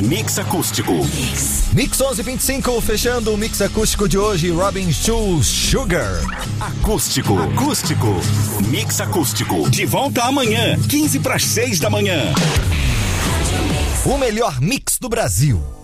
Mix Acústico. Mix 11:25, fechando o Mix Acústico de hoje, Robin Schulz, Sugar. Acústico. Mix Acústico. De volta amanhã, 5:45 da manhã. O melhor mix do Brasil.